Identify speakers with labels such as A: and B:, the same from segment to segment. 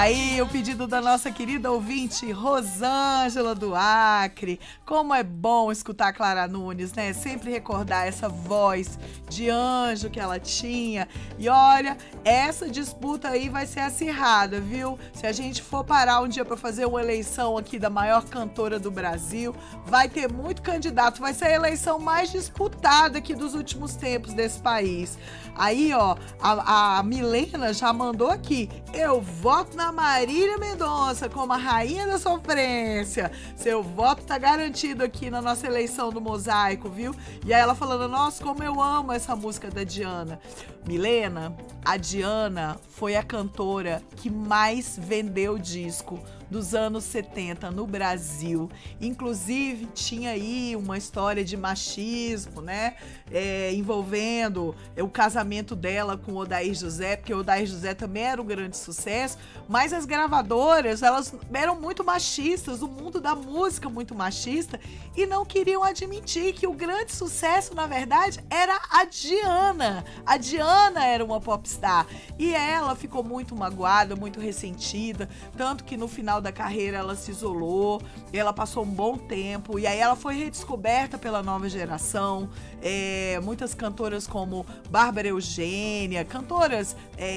A: Aí, o pedido da nossa querida ouvinte Rosângela do Acre. Como é bom escutar a Clara Nunes, né? Sempre recordar essa voz de anjo que ela tinha. E olha, essa disputa aí vai ser acirrada, viu? Se a gente for parar um dia para fazer uma eleição aqui da maior cantora do Brasil, vai ter muito candidato. Vai ser a eleição mais disputada aqui dos últimos tempos desse país. Aí, ó, a Milena já mandou aqui. Eu voto na Marília Mendonça como a rainha da sofrência. Seu voto tá garantido aqui na nossa eleição do Mosaico, viu? E aí ela falando, nossa, como eu amo essa música da Diana. Milena, a Diana foi a cantora que mais vendeu disco dos anos 70 no Brasil. Inclusive, tinha aí uma história de machismo, né? Envolvendo o casamento dela com o Odair José, porque o Odair José também era um grande sucesso, mas as gravadoras, elas eram muito machistas, o mundo da música muito machista, e não queriam admitir que o grande sucesso, na verdade, era a Diana. A Diana era uma popstar, e ela ficou muito magoada, muito ressentida, tanto que no final da carreira ela se isolou, ela passou um bom tempo, e aí ela foi redescoberta pela nova geração. Muitas cantoras como Bárbara Eugênia, cantoras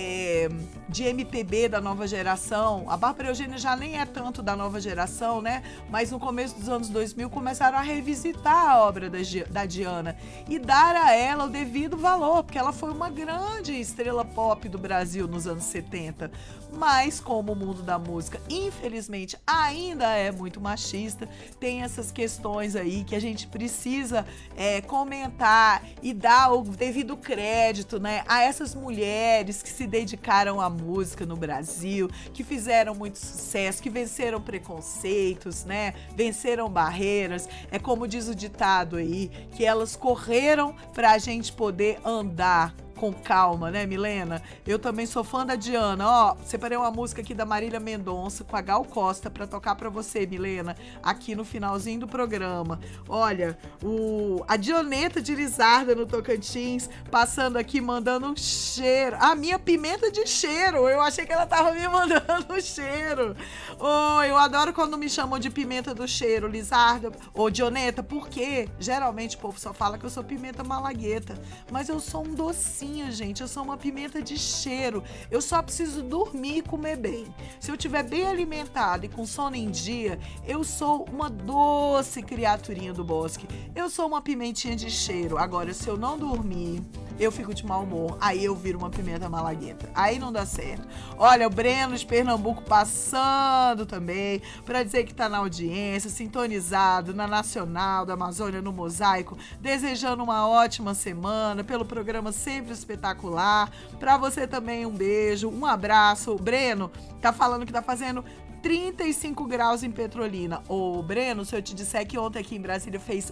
A: de MPB da nova geração. A Bárbara Eugênia já nem é tanto da nova geração, né? Mas no começo dos anos 2000 começaram a revisitar a obra da Diana e dar a ela o devido valor, porque ela foi uma grande estrela pop do Brasil nos anos 70. Mas como o mundo da música, infelizmente, ainda é muito machista, tem essas questões aí que a gente precisa comentar e dar o devido crédito, né, a essas mulheres que se dedicaram à música no Brasil, que fizeram muito sucesso, que venceram preconceitos, né, venceram barreiras. É como diz o ditado aí, que elas correram pra gente poder andar com calma, né, Milena? Eu também sou fã da Diana. Ó, separei uma música aqui da Marília Mendonça com a Gal Costa pra tocar pra você, Milena, aqui no finalzinho do programa. Olha, a Dioneta de Lizarda no Tocantins passando aqui, mandando um cheiro. A minha pimenta de cheiro. Eu achei que ela tava me mandando um cheiro. Oh, eu adoro quando me chamam de pimenta do cheiro, Lizarda ou Dioneta, porque geralmente o povo só fala que eu sou pimenta malagueta, mas eu sou um docinho, gente, eu sou uma pimenta de cheiro. Eu só preciso dormir e comer bem. Se eu estiver bem alimentada e com sono em dia, eu sou uma doce criaturinha do bosque. Eu sou uma pimentinha de cheiro. Agora, se eu não dormir, eu fico de mau humor. Aí eu viro uma pimenta malagueta. Aí não dá certo. Olha, o Breno de Pernambuco passando também para dizer que tá na audiência, sintonizado na Nacional da Amazônia no Mosaico, desejando uma ótima semana, pelo programa sempre espetacular. Para você também um beijo, um abraço. O Breno tá falando que tá fazendo 35 graus em Petrolina. Ô, Breno, se eu te disser que ontem aqui em Brasília fez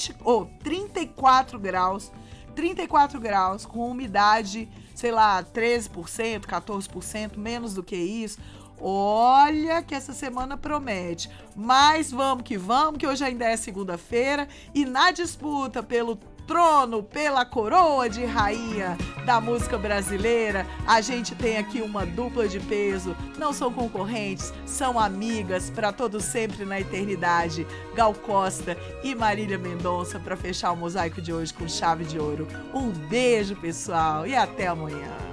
A: 34 graus, 34 graus, com umidade, sei lá, 13%, 14%, menos do que isso. Olha que essa semana promete. Mas vamos, que hoje ainda é segunda-feira e na disputa pelo trono, pela coroa de rainha da música brasileira, a gente tem aqui uma dupla de peso. Não são concorrentes, são amigas para todo sempre na eternidade. Gal Costa e Marília Mendonça para fechar o mosaico de hoje com chave de ouro. Um beijo, pessoal, e até amanhã.